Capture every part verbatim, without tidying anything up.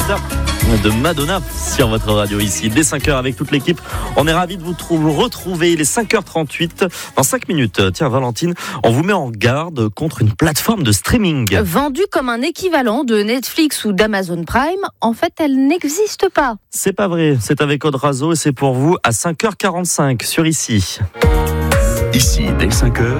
Faster de Madonna sur votre radio ici. Dès cinq heures avec toute l'équipe, on est ravis de vous trou- retrouver. Il est cinq heures trente-huit. Dans cinq minutes, tiens Valentine, on vous met en garde contre une plateforme de streaming. Vendue comme un équivalent de Netflix ou d'Amazon Prime, en fait, elle n'existe pas. C'est pas vrai, c'est avec Aude Razo et c'est pour vous à cinq heures quarante-cinq sur Ici. Ici, dès cinq heures,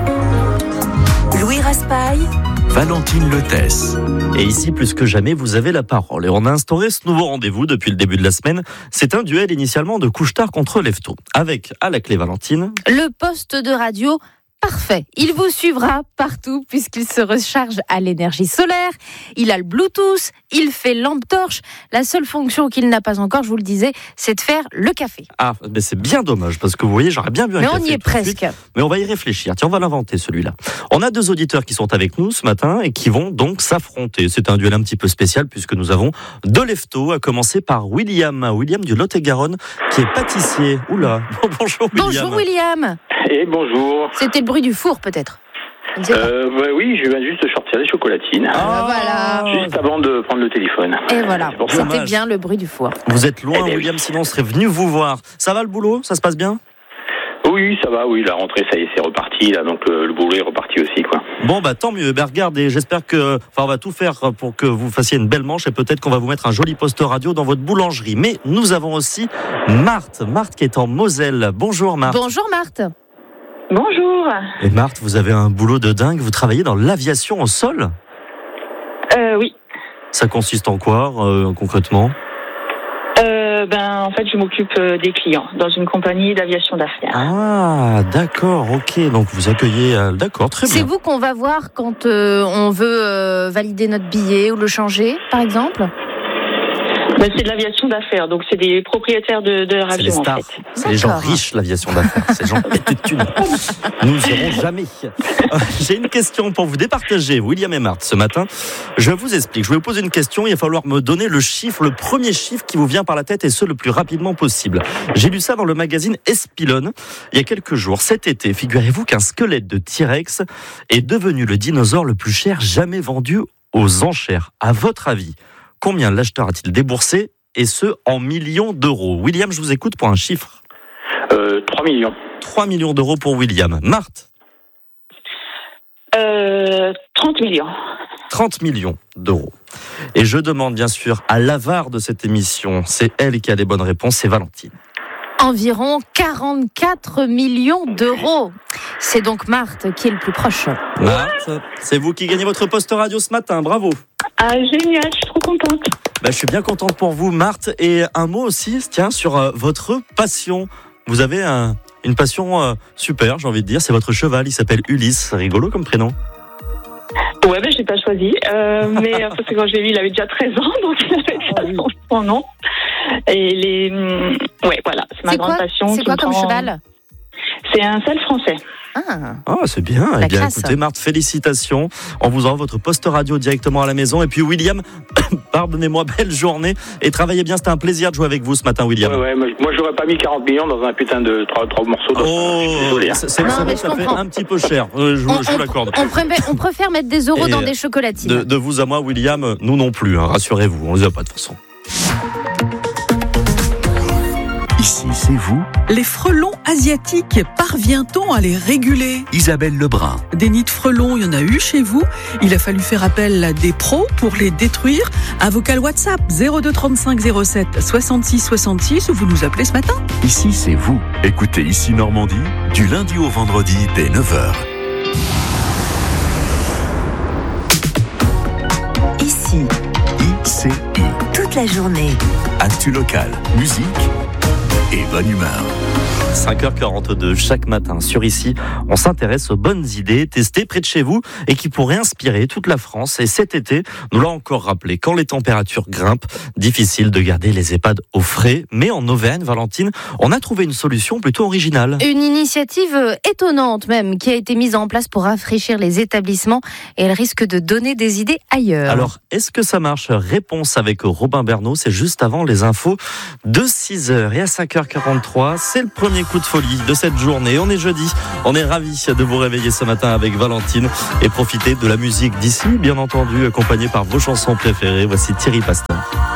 Louis Raspail, Valentine Lethès. Et ici, plus que jamais, vous avez la parole. Et on a instauré ce nouveau rendez-vous depuis le début de la semaine. C'est un duel initialement de couche-tard contre lève-tôt. Avec, à la clé, Valentine, Le poste de radio parfait. Il vous suivra partout puisqu'il se recharge à l'énergie solaire. Il a le Bluetooth, il fait lampe torche. La seule fonction qu'il n'a pas encore, je vous le disais, c'est de faire le café. Ah, mais c'est bien dommage parce que vous voyez, j'aurais bien bu un Mais café. on y est tout de suite. presque. Mais on va y réfléchir. Tiens, on va l'inventer celui-là. On a deux auditeurs qui sont avec nous ce matin et qui vont donc s'affronter. C'est un duel un petit peu spécial puisque nous avons deux lève-tôt, à commencer par William. William du Lot-et-Garonne qui est pâtissier. Oula, bonjour William. Bonjour William. Et bonjour. C'était le bruit du four peut-être. Je ne sais pas. Euh, bah oui, je viens juste de sortir des chocolatines. Ah, voilà. Juste avant de prendre le téléphone. Et voilà, C'est pour ça. c'était Dommage. bien le bruit du four. Vous êtes loin, Eh bien, William, sinon on serait venu vous voir. Ça va le boulot? Ça se passe bien? Oui, ça va, oui, la rentrée, ça y est, c'est reparti, là, donc euh, le boulot est reparti aussi, quoi. Bon, bah tant mieux. Ben, regardez, j'espère que. Enfin, on va tout faire pour que vous fassiez une belle manche et peut-être qu'on va vous mettre un joli poste radio dans votre boulangerie. Mais nous avons aussi Marthe. Marthe qui est en Moselle. Bonjour Marthe. Bonjour Marthe. Bonjour. Et Marthe, vous avez un boulot de dingue. Vous travaillez dans l'aviation au sol? Euh, oui. Ça consiste en quoi, euh, concrètement? Euh, ben, en fait, je m'occupe euh, des clients dans une compagnie d'aviation d'affaires. Ah, d'accord, ok. Donc vous accueillez. euh, D'accord, très C'est bien. vous qu'on va voir quand euh, on veut euh, valider notre billet ou le changer, par exemple? Ben, c'est de l'aviation d'affaires, donc c'est des propriétaires de, de leur C'est les avion, en stars. fait. C'est les gens D'accord. riches, l'aviation d'affaires. C'est les gens pétés de thunes. Nous n'irons jamais. Euh, J'ai une question pour vous départager, William et Marthe, ce matin. Je vous explique. Je vais vous poser une question. Il va falloir me donner le chiffre, le premier chiffre qui vous vient par la tête et ce, le plus rapidement possible. J'ai lu ça dans le magazine Espilone il y a quelques jours. Cet été, figurez-vous qu'un squelette de T-Rex est devenu le dinosaure le plus cher jamais vendu aux enchères. À votre avis, combien l'acheteur a-t-il déboursé, et ce, en millions d'euros? William, je vous écoute pour un chiffre. Euh, trois millions. trois millions d'euros pour William. Marthe, Euh, trente millions. trente millions d'euros. Et je demande bien sûr à l'avare de cette émission, c'est elle qui a les bonnes réponses, c'est Valentine. Environ quarante-quatre millions d'euros. C'est donc Marthe qui est le plus proche. Marthe, c'est vous qui gagnez votre poste radio ce matin, bravo. Ah, génial, je suis trop contente. Bah, je suis bien contente pour vous, Marthe. Et un mot aussi, tiens, sur euh, votre passion. Vous avez un, une passion euh, super, j'ai envie de dire, c'est votre cheval, il s'appelle Ulysse. C'est rigolo comme prénom. Ouais, ben, je l'ai pas choisi. Euh, mais parce que quand je l'ai vu, il avait déjà treize ans, donc il avait déjà son, son nom. Et les, hum, ouais, voilà, c'est ma C'est grande quoi, passion. c'est qui quoi me comme prend- cheval? C'est un seul français. Ah, Ah, c'est bien. La Eh bien, classe. écoutez, Marthe, félicitations. On vous envoie votre poste radio directement à la maison. Et puis, William, pardonnez-moi, belle journée. Et travaillez bien. C'était un plaisir de jouer avec vous ce matin, William. Ouais, ouais, moi, moi, j'aurais pas mis quarante millions dans un putain de trois, trois morceaux d'os. Oh, Je suis désolé, hein. c'est, c'est, Non, c'est mais vrai je que ça fait comprends. un petit peu cher. Euh, je, vous- on, je vous on- l'accorde. on préfère, on préfère mettre des euros Et, dans euh, des chocolatines. De, de vous à moi, William, nous non plus. Hein, rassurez-vous, on ne les a pas de toute façon. Ici, c'est vous, Les frelons asiatiques, parvient-on à les réguler? Isabelle Lebrun. Des nids de frelons, il y en a eu chez vous. Il a fallu faire appel à des pros pour les détruire. Un vocal WhatsApp zéro deux trente-cinq zéro sept soixante-six soixante-six ou vous nous appelez ce matin. Ici, c'est vous. Écoutez Ici Normandie, du lundi au vendredi dès neuf heures. ici, I C I. toute la journée. Actu local, musique et bonne humeur. cinq heures quarante-deux chaque matin sur Ici, on s'intéresse aux bonnes idées testées près de chez vous et qui pourraient inspirer toute la France. Et cet été, nous l'a encore rappelé, quand les températures grimpent, difficile de garder les EHPAD au frais. Mais en Auvergne, Valentine, on a trouvé une solution plutôt originale. Une initiative étonnante même qui a été mise en place pour rafraîchir les établissements et elle risque de donner des idées ailleurs. Alors, est-ce que ça marche? Réponse avec Robin Bernot, c'est juste avant les infos de six heures. Et à cinq heures quarante-trois, c'est le premier coup de folie de cette journée. On est jeudi, on est ravis de vous réveiller ce matin avec Valentine et profiter de la musique d'ici, bien entendu, accompagnée par vos chansons préférées. Voici Thierry Pasteur.